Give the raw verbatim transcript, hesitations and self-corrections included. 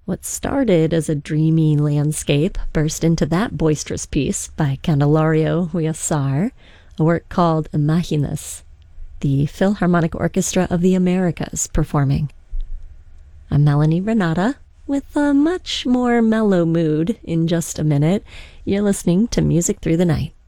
What started as a dreamy landscape burst into that boisterous piece by Candelario Huáscar, a work called Imaginas, the Philharmonic Orchestra of the Americas performing. I'm Melanie Renata with a much more mellow mood in just a minute. You're listening to Music Through the Night.